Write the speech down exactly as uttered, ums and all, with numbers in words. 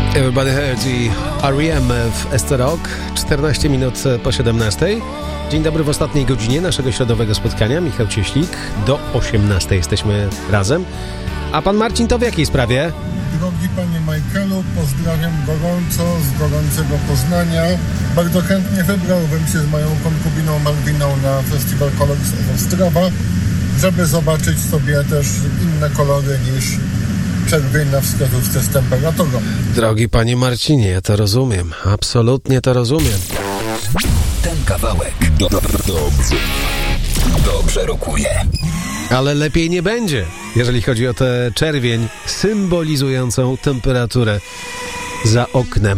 Everybody Heard i R E M w S C Rock, czternaście minut po siedemnastej. Dzień dobry w ostatniej godzinie naszego środowego spotkania. Michał Cieślik, do osiemnastej jesteśmy razem. A pan Marcin to w jakiej sprawie? Drogi panie Michaelu, pozdrawiam gorąco z gorącego Poznania. Bardzo chętnie wybrałbym się z moją konkubiną Malwiną na Festiwal Colors of Ostrawa, żeby zobaczyć sobie też inne kolory niż czerwień na wskazówce z temperaturą. Drogi panie Marcinie, ja to rozumiem. Absolutnie to rozumiem. Ten kawałek do, do, dobrze, dobrze rokuje. Ale lepiej nie będzie, jeżeli chodzi o tę czerwień symbolizującą temperaturę za oknem.